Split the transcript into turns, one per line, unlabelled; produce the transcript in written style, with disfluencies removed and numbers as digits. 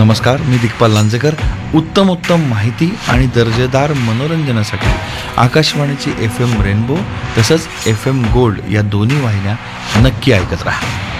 नमस्कार, मी दिग्पाल लांजेकर. उत्तम माहिती आणि दर्जेदार मनोरंजनासाठी आकाशवाणीची FM रेनबो तसंच FM गोल्ड या दोन्ही वाहिन्या नक्की ऐकत राहा.